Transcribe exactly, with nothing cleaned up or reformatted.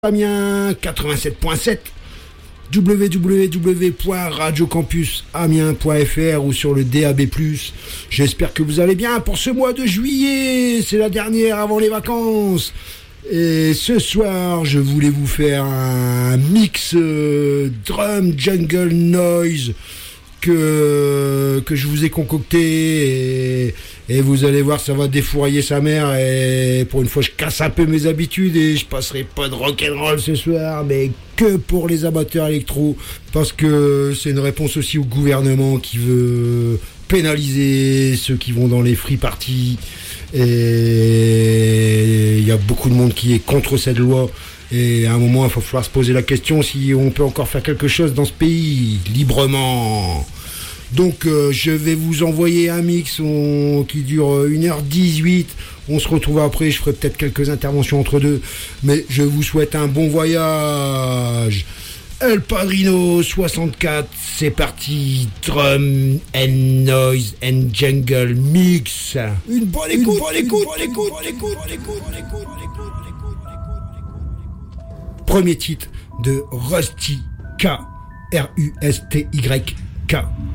Amiens quatre-vingt-sept point sept, w w w point radio campus amiens point f r ou sur le D A B plus. J'espère que vous allez bien pour ce mois de juillet, c'est la dernière avant les vacances. Et ce soir, je voulais vous faire un mix euh, drum jungle noise que, que je vous ai concocté et, et vous allez voir, ça va défourailler sa mère. Et pour une fois, je casse un peu mes habitudes et je passerai pas de rock'n'roll ce soir, mais que pour les amateurs électro, parce que c'est une réponse aussi au gouvernement qui veut pénaliser ceux qui vont dans les free parties. Et il y a beaucoup de monde qui est contre cette loi. Et à un moment, il va falloir se poser la question si on peut encore faire quelque chose dans ce pays, librement. Donc, euh, je vais vous envoyer un mix on, qui dure une heure dix-huit. On se retrouve après, je ferai peut-être quelques interventions entre deux. Mais je vous souhaite un bon voyage. El Padrino soixante-quatre, c'est parti. Drum and noise and jungle mix. Une bonne écoute, une bonne écoute, une bonne écoute, une bonne écoute, une bonne écoute. Premier titre de Rusty K. R U S T Y K.